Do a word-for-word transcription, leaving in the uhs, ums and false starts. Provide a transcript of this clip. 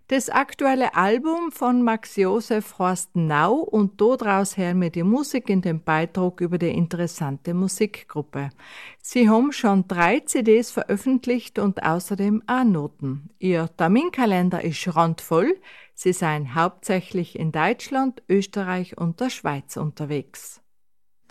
Das aktuelle Album von Max Josef heißt Now und daraus hören wir die Musik in dem Beitrag über die interessante Musikgruppe. Sie haben schon drei C Ds veröffentlicht und außerdem auch Noten. Ihr Terminkalender ist randvoll. Sie seien hauptsächlich in Deutschland, Österreich und der Schweiz unterwegs.